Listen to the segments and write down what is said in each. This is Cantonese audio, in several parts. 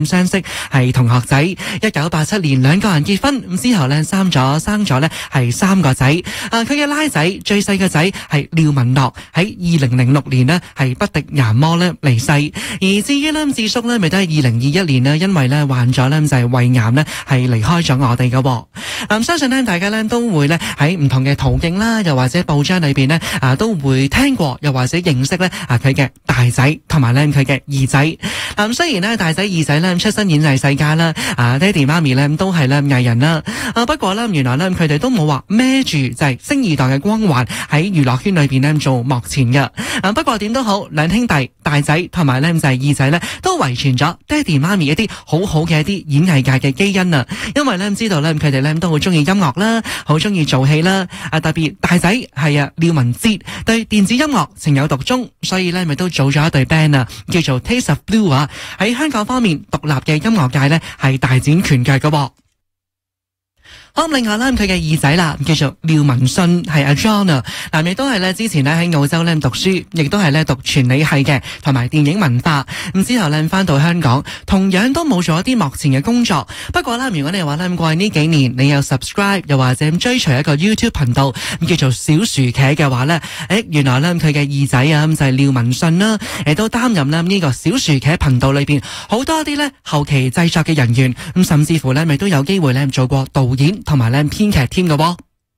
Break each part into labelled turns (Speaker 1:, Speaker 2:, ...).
Speaker 1: 相識係同學仔，1987年兩個人結婚，咁之後咧生咗咧係3個仔。佢嘅拉仔最細嘅仔係廖文樂，喺2006年呢係不敵癌魔咧離世。而至於咧智叔咧，咪都係2021年呢，因為咧患咗咧就係胃癌咧係離開咗我哋嘅。相信咧大家咧都會咧喺唔同嘅途徑啦，又或者報章裏邊咧都會聽過，又或者認識咧佢嘅大仔同埋咧佢嘅二仔。雖然咧大仔二仔咧出身演藝世家啦，爹哋媽咪咧都係咧藝人啦，不過咧原來咧佢哋都冇話孭住就係星二代嘅光環喺娛樂圈裏邊咧做幕前嘅。不過點都好，兩兄弟大仔同埋咧就係二仔咧都遺傳咗爹哋媽咪一啲好好嘅一啲演藝界嘅基因啊。因為咧知道咧佢哋咧都好中意音樂啦，好中意做戲啦。特別大仔係廖文哲對電子音樂情有獨鍾，所以咧咪都組咗一隊 band 啊，叫做 Taste of Blue 啊。喺香港方面獨立嘅音樂界咧係大展拳腳嘅。好，另外咧佢嘅二仔啦，叫做廖文信，係阿 John 啊，亦都係咧之前咧喺澳洲咧讀書，亦都係咧讀傳理系嘅，同埋電影文化。咁之後咧翻到香港，同樣都冇做一啲幕前嘅工作。不過咧，如果你話咧過去呢幾年你有 subscribe 又或者追隨一個 YouTube 頻道叫做小薯茄嘅話咧，原來咧佢嘅二仔啊就係廖文信啦，亦都擔任咧呢個小薯茄頻道裏邊好多啲咧後期製作嘅人員，咁甚至乎咧咪都有機會咧做過導演同埋咧編劇添嘅喎。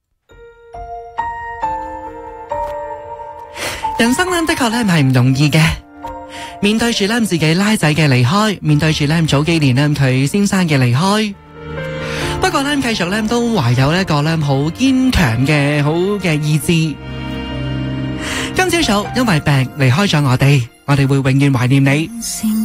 Speaker 1: 人生咧的確咧係唔容易嘅，面對住咧自己拉仔嘅離開，面對住咧早幾年咧佢先生嘅離開，不過咧繼續咧都懷有一個咧好堅強嘅好嘅意志。今朝早因為病離開咗我哋會永遠懷念你。